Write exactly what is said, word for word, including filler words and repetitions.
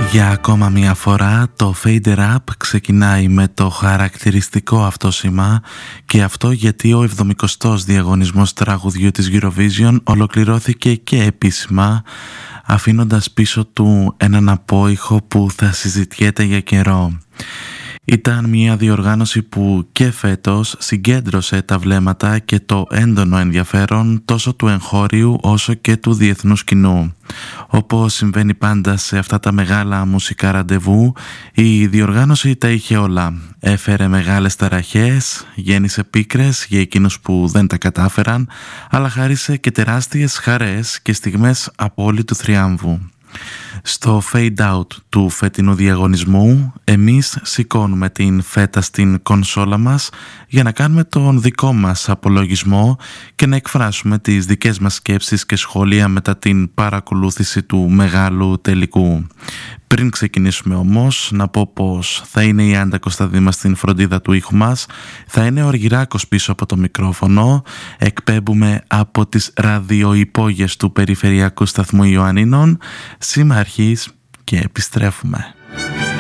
Για ακόμα μια φορά το Fader Up ξεκινάει με το χαρακτηριστικό αυτό σήμα, και αυτό γιατί ο εβδομηκοστός διαγωνισμός τραγουδιού της Eurovision ολοκληρώθηκε και επίσημα, αφήνοντας πίσω του έναν απόϊχο που θα συζητιέται για καιρό. Ήταν μια διοργάνωση που και φέτος συγκέντρωσε τα βλέμματα και το έντονο ενδιαφέρον τόσο του εγχώριου όσο και του διεθνούς κοινού. Όπως συμβαίνει πάντα σε αυτά τα μεγάλα μουσικά ραντεβού, η διοργάνωση τα είχε όλα. Έφερε μεγάλες ταραχές, γέννησε πίκρες για εκείνους που δεν τα κατάφεραν, αλλά χάρισε και τεράστιες χαρές και στιγμές απόλυτου θριάμβου. Στο fade out του φετινού διαγωνισμού, εμείς σηκώνουμε την φέτα στην κονσόλα μας για να κάνουμε τον δικό μας απολογισμό και να εκφράσουμε τις δικές μας σκέψεις και σχόλια μετά την παρακολούθηση του μεγάλου τελικού. Πριν ξεκινήσουμε όμως, να πω πως θα είναι η Άντα Κωνσταντίνα στην φροντίδα του ήχου μας, θα είναι ο Αργυράκος πίσω από το μικρόφωνο, εκπέμπουμε από τις ραδιοϋπόγειες του Περιφερειακού Σταθμού Ιωαννίνων, σήμα αρχής και επιστρέφουμε.